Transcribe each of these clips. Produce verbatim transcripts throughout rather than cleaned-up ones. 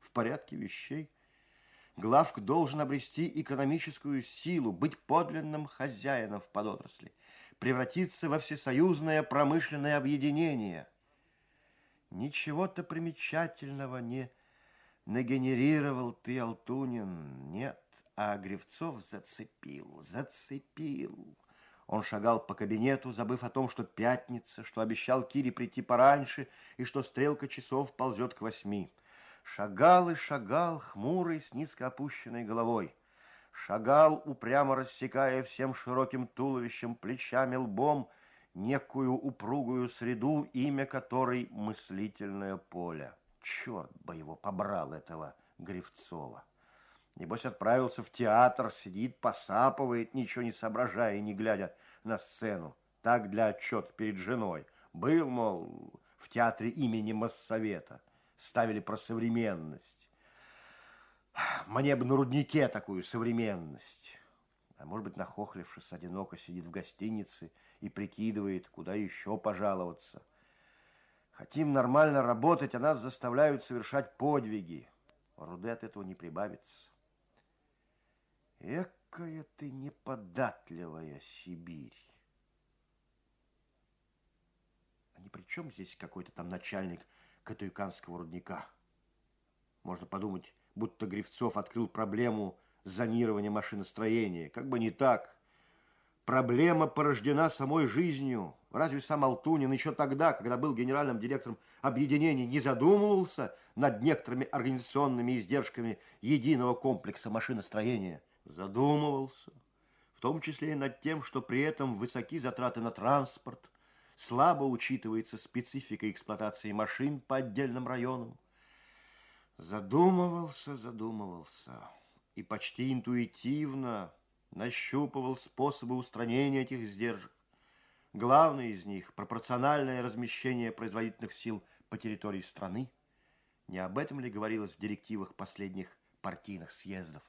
в порядке вещей. Главк должен обрести экономическую силу, быть подлинным хозяином в подотрасли, превратиться во всесоюзное промышленное объединение. Ничего-то примечательного не нагенерировал ты, Алтунин, нет, а Гривцов зацепил, зацепил. Он шагал по кабинету, забыв о том, что пятница, что обещал Кире прийти пораньше и что стрелка часов ползет к восьми. Шагал и шагал, хмурый, с низко опущенной головой. Шагал, упрямо рассекая всем широким туловищем, плечами, лбом некую упругую среду, имя которой мыслительное поле. Черт бы его побрал, этого Гривцова. Небось, отправился в театр, сидит, посапывает, ничего не соображая и не глядя на сцену. Так для отчета перед женой. Был, мол, в театре имени Моссовета. Ставили про современность. Мне бы на руднике такую современность. А может быть, нахохлившись, одиноко сидит в гостинице и прикидывает, куда еще пожаловаться. Хотим нормально работать, а нас заставляют совершать подвиги. Руды от этого не прибавится. Экая ты неподатливая Сибирь. А ни при чем здесь какой-то там начальник Катуйканского рудника? Можно подумать, будто Гривцов открыл проблему зонирования машиностроения. Как бы не так. Проблема порождена самой жизнью. Разве сам Алтунин еще тогда, когда был генеральным директором объединения, не задумывался над некоторыми организационными издержками единого комплекса машиностроения? Задумывался. В том числе и над тем, что при этом высоки затраты на транспорт, слабо учитывается специфика эксплуатации машин по отдельным районам. Задумывался, задумывался и почти интуитивно нащупывал способы устранения этих издержек. Главный из них – пропорциональное размещение производительных сил по территории страны. Не об этом ли говорилось в директивах последних партийных съездов?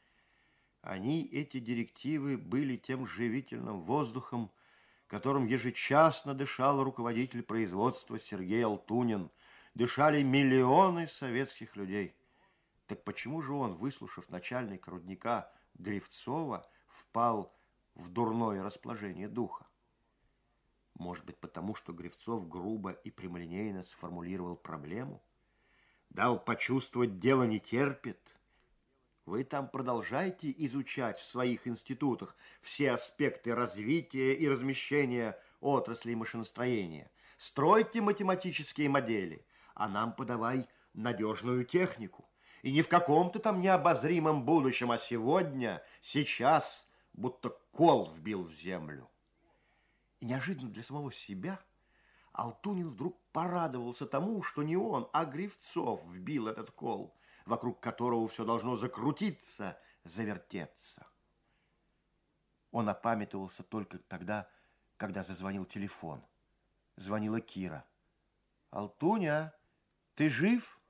Они, эти директивы, были тем живительным воздухом, которым ежечасно дышал руководитель производства Сергей Алтунин. Дышали миллионы советских людей. Так почему же он, выслушав начальника рудника Гривцова, впал в дурное расположение духа? Может быть, потому что Гривцов грубо и прямолинейно сформулировал проблему? Дал почувствовать, дело не терпит? Вы там продолжайте изучать в своих институтах все аспекты развития и размещения отраслей машиностроения. Стройте математические модели, а нам подавай надежную технику. И не в каком-то там необозримом будущем, а сегодня, сейчас, будто кол вбил в землю. И неожиданно для самого себя Алтунин вдруг порадовался тому, что не он, а Гривцов вбил этот кол, вокруг которого все должно закрутиться, завертеться. Он опамятовался только тогда, когда зазвонил телефон. Звонила Кира. «Алтуня, ты жив?»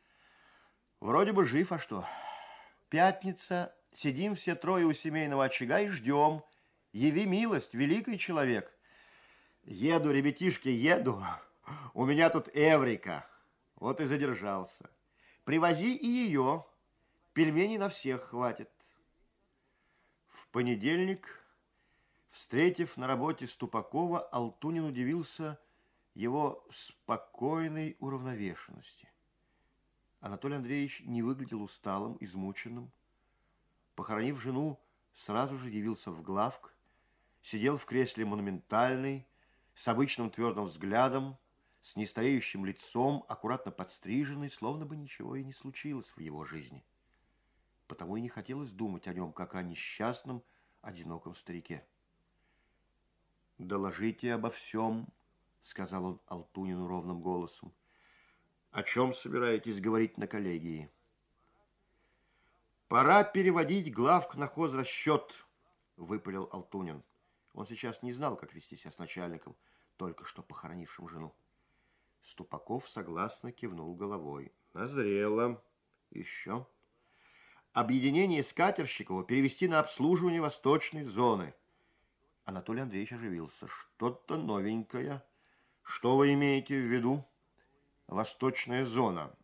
«Вроде бы жив, а что? Пятница, сидим все трое у семейного очага и ждем. Яви милость, великий человек». «Еду, ребятишки, еду. У меня тут Эврика. Вот и задержался. Привози и ее. Пельменей на всех хватит». В понедельник, встретив на работе Ступакова, Алтунин удивился его спокойной уравновешенности. Анатолий Андреевич не выглядел усталым, измученным. Похоронив жену, сразу же явился в главк, сидел в кресле монументальный, с обычным твердым взглядом, с нестареющим лицом, аккуратно подстриженный, словно бы ничего и не случилось в его жизни. Потому и не хотелось думать о нем, как о несчастном, одиноком старике. «Доложите обо всем», — сказал он Алтунину ровным голосом. «О чем собираетесь говорить на коллегии?» «Пора переводить главк на хозрасчет», — выпалил Алтунин. Он сейчас не знал, как вести себя с начальником, только что похоронившим жену. Ступаков согласно кивнул головой. «Назрело. Еще. Объединение Скатерщикова перевести на обслуживание восточной зоны». Анатолий Андреевич оживился. «Что-то новенькое. Что вы имеете в виду?» «Восточная зона.